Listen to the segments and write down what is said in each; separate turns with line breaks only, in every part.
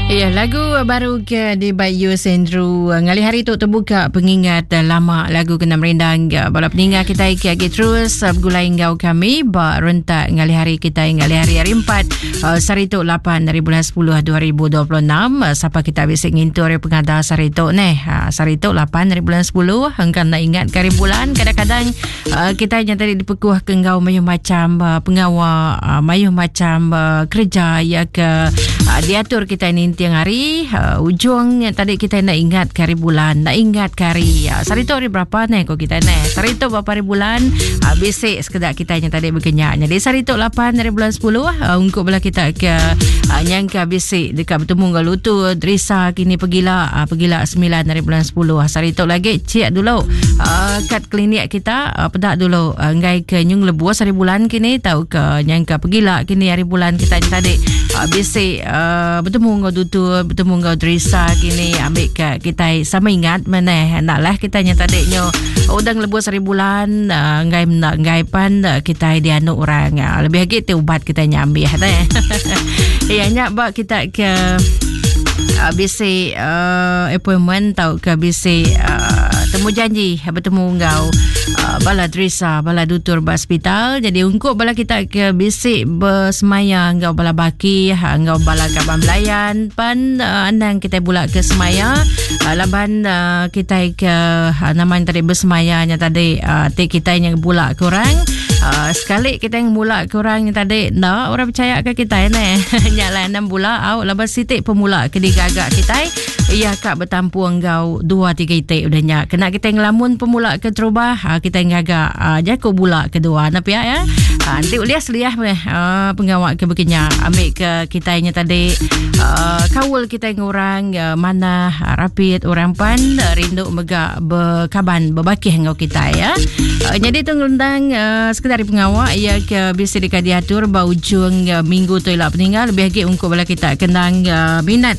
Ya, lagu baru ke di Bayu Sendru. Ngali hari tu terbuka pengingat lama lagu kena merindang. Bala peninggal kita lagi terus bergulai ngau kami ba rentak ngali hari kita ngali hari 4 Sarituk 8 dari bulan 10 2026. Siapa kita bisik ngintu hari pengada Sarituk ni. Sarituk 8 dari bulan 10 hangkan nak ingat kari bulan. Kadang-kadang kita yang tadi dipekuh ke ngau mayuh macam pengawal, mayuh macam kerja ya ke diatur kita ni tiang hari ujung yang tadi kita nak ingat kari bulan, nak ingat kari Sarituk hari berapa ni kau kita ni Sarituk berapa hari bulan bisik sekedar kita yang tadi berkenyak. Jadi Sarituk 8 dari bulan 10 untuk belah kita ke nyangka bisik dekat bertemu dengan lutut Risa kini pergilah 9 dari bulan 10 Sarituk lagi cik dulu kat klinik kita pedak dulu ngai ke nyung lebuh hari bulan kini tahu ke nyangka pergilah kini hari bulan kita yang tadi bisik bertemu dengan lutut bertemu dengan Risa kini ambil ke kita sama ingat mana naklah kita yang tadi nyo udang lebuh hari bulan ngai pan kita dia anu orang lebih lagi tu ubat kita nyambil ya nyak bak kita ke bisik appointment tahu ke bisik temu janji bertemu engkau bala Risa bala dutur hospital. Jadi untuk bala kita ke bisik bersemaya engkau bala baki engkau bala kaban belayan pan andang kita pula ke semaya laban kita ke nama yang tadi bersemaya nya tadi kita yang pula kurang sekali kita yang mula kurang yang tadi nak orang percaya ke kita ni nyala 6 bulan au laban sitik pemula ke digagak kita ia kak bertampu engkau 2-3 itik udah nyak kena kita yang lamun pemula ke terubah kita yang gagak jago bula kedua nak pihak ya nanti lias-lias pengawak ke berkenyak ambil ke kita yang tadi kawul kita yang orang mana rapid orang pan rindu megak berkaban berbakih engkau kita ya jadi tu ngelundang sekedar pengawak ia ke bisa diatur ba ujung minggu tu elak peninggal lebih lagi untuk bala kita kenang minat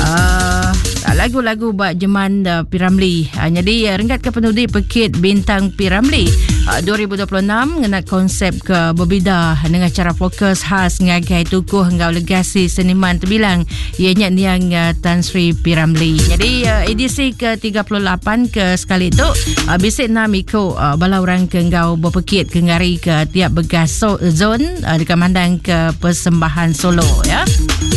lagu-lagu bak Jeman Piramli. Jadi renggat ke penudi Pekit Bintang Piramli 2026 ngenat konsep ke berbeza dengan cara fokus khas ngagai tukuh ngau legasi seniman terbilang ianya niang Tan Sri Piramli. Jadi edisi ke-38 ke sekali tu bisik nam ikut bala orang ke ngau berpekit ke ngari ke tiap begas zon dekat mandang ke persembahan solo ya.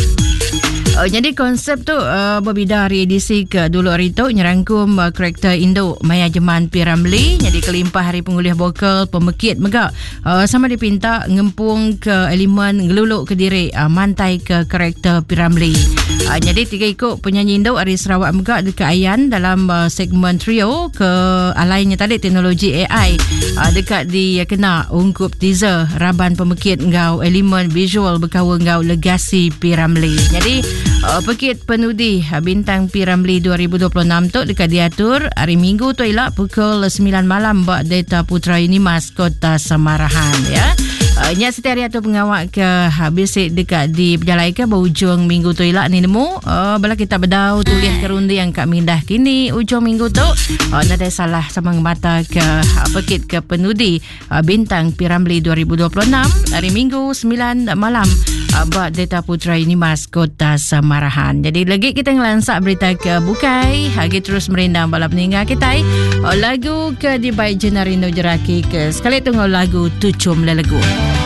Jadi konsep tu berbeza hari edisi ke dulu hari tu nyerangkum karakter Indo Maya Jeman Piramli. Jadi kelimpah hari penguliah vokal pemekit megak sama dipinta ngempung ke elemen ngeluluk ke diri mantai ke karakter Piramli. Jadi 3 ikut penyanyi Indo hari Sarawak megak dekat Ayan dalam segmen trio ke alainya tadi teknologi AI dekat di kena ungkup teaser raban pemekit ngau elemen visual berkawa ngau legasi Piramli. Jadi Pekit Penudi Bintang Piramli 2026 tu dekat diatur hari Minggu tu elak pukul 9 malam bak Data Putra Unimas Kota Samarahan ya. Nya setiap hari tu pengawak ke bisik dekat di berjalai ke berujung minggu tu elak ni nemu bala kita berdau tulis ke rundi yang kat mindah kini ujung minggu tu ada salah sama mata ke Pekit ke Penudi Bintang Piramli 2026 hari Minggu 9 malam bak Data Putra Unimas Kota Samarahan. Jadi lagi kita ngelansak berita ke Bukai lagi terus merindang bala peninggal kita lagu ke di baik Jenarindo Jeraki ke sekali tunggu lagu Tucum Lelegu.